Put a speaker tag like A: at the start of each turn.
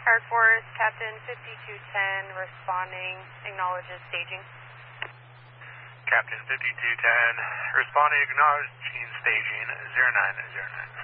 A: Park Forest, Captain 5210, responding, acknowledges staging.
B: Captain 5210, responding, acknowledging staging, 0909.